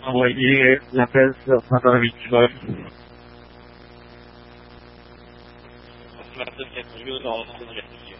vuol dire la persona vincitore. Aspetta, io no, non è così.